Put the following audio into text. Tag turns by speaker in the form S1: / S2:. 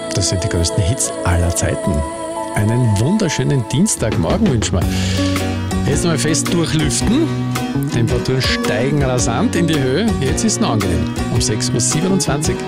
S1: Das sind die größten Hits aller Zeiten. Einen wunderschönen Dienstagmorgen wünschen wir. Jetzt mal fest durchlüften. Temperaturen steigen rasant in die Höhe. Jetzt ist es noch angenehm. Um 6.27 Uhr.